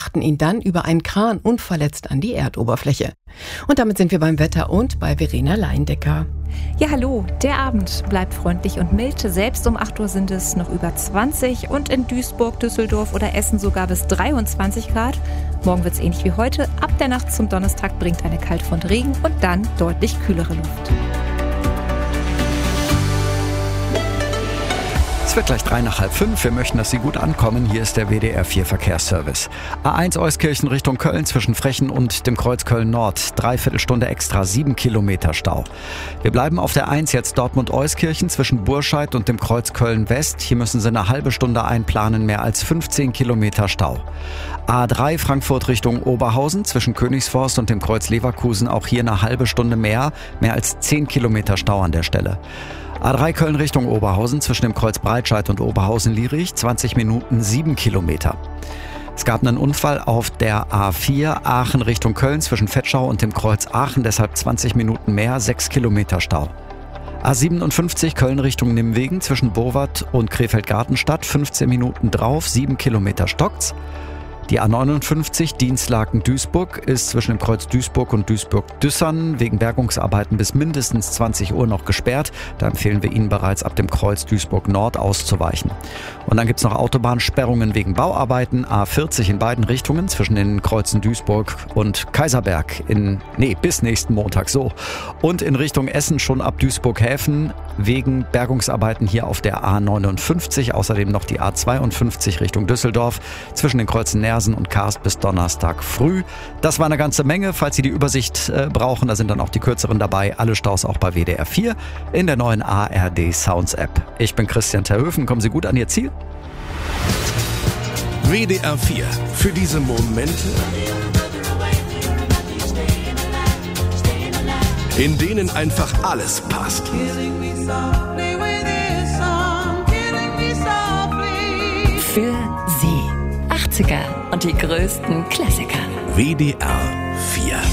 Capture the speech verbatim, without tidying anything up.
brachten ihn dann über einen Kran unverletzt an die Erdoberfläche. Und damit sind wir beim Wetter und bei Verena Leindecker. Ja, hallo. Der Abend bleibt freundlich und mild. Selbst um acht Uhr sind es noch über zwanzig und in Duisburg, Düsseldorf oder Essen sogar bis dreiundzwanzig Grad. Morgen wird es ähnlich wie heute. Ab der Nacht zum Donnerstag bringt eine Kaltfront Regen und dann deutlich kühlere Luft. Es wird gleich drei nach halb fünf. Wir möchten, dass Sie gut ankommen. Hier ist der W D R vier Verkehrsservice. A eins Euskirchen Richtung Köln zwischen Frechen und dem Kreuz Köln Nord. Dreiviertel Stunde extra, sieben Kilometer Stau. Wir bleiben auf der eins jetzt Dortmund-Euskirchen zwischen Burscheid und dem Kreuz Köln West. Hier müssen Sie eine halbe Stunde einplanen, mehr als fünfzehn Kilometer Stau. A drei Frankfurt Richtung Oberhausen zwischen Königsforst und dem Kreuz Leverkusen. Auch hier eine halbe Stunde mehr, mehr als zehn Kilometer Stau an der Stelle. A drei Köln Richtung Oberhausen zwischen dem Kreuz Breitscheid und Oberhausen-Lierich, zwanzig Minuten, sieben Kilometer. Es gab einen Unfall auf der A vier Aachen Richtung Köln zwischen Vetschau und dem Kreuz Aachen, deshalb zwanzig Minuten mehr, sechs Kilometer Stau. A siebenundfünfzig Köln Richtung Nimwegen zwischen Bowat und Krefeld-Gartenstadt, fünfzehn Minuten drauf, sieben Kilometer stockt's. Die A neunundfünfzig Dienstlaken-Duisburg ist zwischen dem Kreuz Duisburg und Duisburg-Düssern wegen Bergungsarbeiten bis mindestens zwanzig Uhr noch gesperrt. Da empfehlen wir Ihnen bereits ab dem Kreuz Duisburg-Nord auszuweichen. Und dann gibt's noch Autobahnsperrungen wegen Bauarbeiten. A vierzig in beiden Richtungen zwischen den Kreuzen Duisburg und Kaiserberg in, nee, bis nächsten Montag so. Und in Richtung Essen schon ab Duisburg-Häfen wegen Bergungsarbeiten hier auf der A neunundfünfzig. Außerdem noch die A zweiundfünfzig Richtung Düsseldorf zwischen den Kreuzen Nersen und Karst bis Donnerstag früh. Das war eine ganze Menge. Falls Sie die Übersicht äh, brauchen, da sind dann auch die kürzeren dabei. Alle Staus auch bei W D R vier in der neuen A R D Sounds App. Ich bin Christian Terhöfen. Kommen Sie gut an Ihr Ziel. W D R vier. Für diese Momente, in denen einfach alles passt. Für Sie. achtziger und die größten Klassiker. W D R vier.